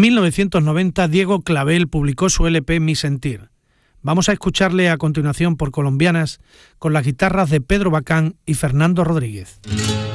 1990 Diego Clavel publicó su LP Mi Sentir. Vamos a escucharle a continuación por Colombianas con las guitarras de Pedro Bacán y Fernando Rodríguez.